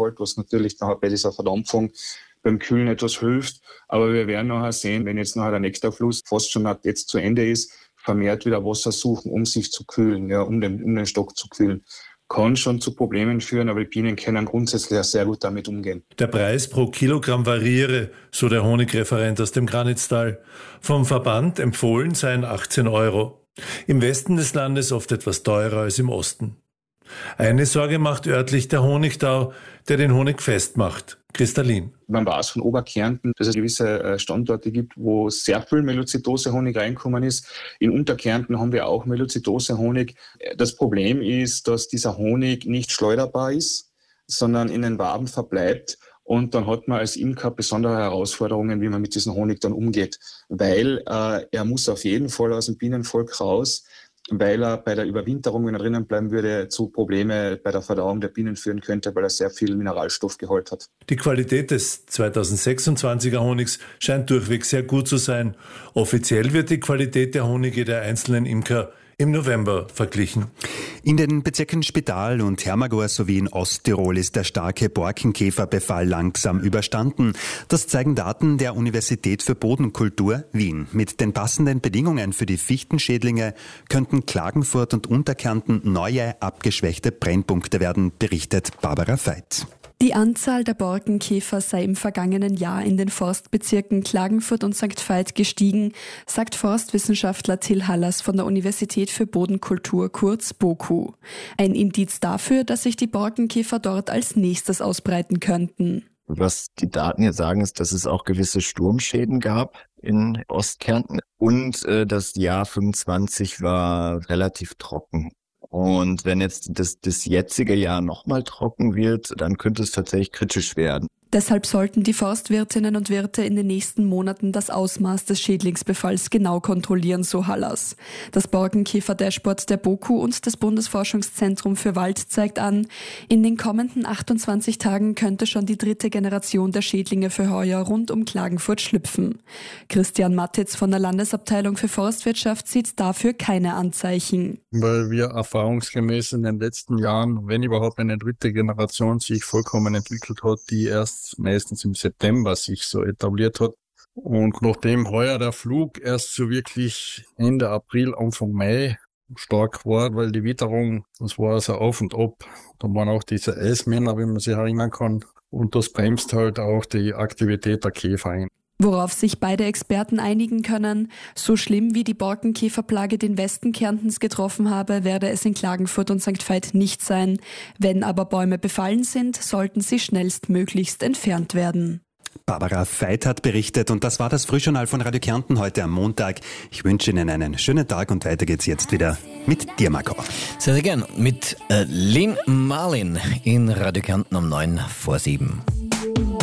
Stoffgehalt, was natürlich nachher bei dieser Verdampfung beim Kühlen etwas hilft. Aber wir werden nachher sehen, wenn jetzt nachher der nächste Fluss fast schon jetzt zu Ende ist, vermehrt wieder Wasser suchen, um sich zu kühlen, um den Stock zu kühlen. Kann schon zu Problemen führen, aber die Bienen können grundsätzlich auch sehr gut damit umgehen. Der Preis pro Kilogramm variiere, so der Honigreferent aus dem Granitztal. Vom Verband empfohlen seien 18 €. Im Westen des Landes oft etwas teurer als im Osten. Eine Sorge macht örtlich der Honigtau, der den Honig festmacht. Kristallin. Man weiß von Oberkärnten, dass es gewisse Standorte gibt, wo sehr viel Melozidose-Honig reinkommen ist. In Unterkärnten haben wir auch Melozidose-Honig. Das Problem ist, dass dieser Honig nicht schleuderbar ist, sondern in den Waben verbleibt. Und dann hat man als Imker besondere Herausforderungen, wie man mit diesem Honig dann umgeht. Weil er muss auf jeden Fall aus dem Bienenvolk raus, weil er bei der Überwinterung, wenn er drinnen bleiben würde, zu Probleme bei der Verdauung der Bienen führen könnte, weil er sehr viel Mineralstoffgehalt hat. Die Qualität des 2026er Honigs scheint durchweg sehr gut zu sein. Offiziell wird die Qualität der Honige der einzelnen Imker im November verglichen. In den Bezirken Spital und Hermagor sowie in Osttirol ist der starke Borkenkäferbefall langsam überstanden. Das zeigen Daten der Universität für Bodenkultur Wien. Mit den passenden Bedingungen für die Fichtenschädlinge könnten Klagenfurt und Unterkärnten neue, abgeschwächte Brennpunkte werden, berichtet Barbara Veit. Die Anzahl der Borkenkäfer sei im vergangenen Jahr in den Forstbezirken Klagenfurt und St. Veit gestiegen, sagt Forstwissenschaftler Till Hallas von der Universität für Bodenkultur, kurz BOKU. Ein Indiz dafür, dass sich die Borkenkäfer dort als nächstes ausbreiten könnten. Was die Daten hier sagen, ist, dass es auch gewisse Sturmschäden gab in Ostkärnten und das Jahr 25 war relativ trocken. Und wenn jetzt das jetzige Jahr nochmal trocken wird, dann könnte es tatsächlich kritisch werden. Deshalb sollten die Forstwirtinnen und Wirte in den nächsten Monaten das Ausmaß des Schädlingsbefalls genau kontrollieren, so Hallas. Das Borkenkäfer-Dashboard der BOKU und das Bundesforschungszentrum für Wald zeigt an, in den kommenden 28 Tagen könnte schon die 3. Generation der Schädlinge für heuer rund um Klagenfurt schlüpfen. Christian Mattitz von der Landesabteilung für Forstwirtschaft sieht dafür keine Anzeichen. Weil wir erfahrungsgemäß in den letzten Jahren, wenn überhaupt eine 3. Generation sich vollkommen entwickelt hat, die erst meistens im September sich so etabliert hat. Und nachdem heuer der Flug erst so wirklich Ende April, Anfang Mai stark war, weil die Witterung, das war also auf und ab. Da waren auch diese Eismänner, wie man sich erinnern kann. Und das bremst halt auch die Aktivität der Käfer ein. Worauf sich beide Experten einigen können, so schlimm wie die Borkenkäferplage den Westen Kärntens getroffen habe, werde es in Klagenfurt und St. Veit nicht sein. Wenn aber Bäume befallen sind, sollten sie schnellstmöglichst entfernt werden. Barbara Veit hat berichtet und das war das Frühjournal von Radio Kärnten heute am Montag. Ich wünsche Ihnen einen schönen Tag und weiter geht's jetzt wieder mit dir, Marco. Sehr, sehr gern. Mit Lynn Marlin in Radio Kärnten um 7:09.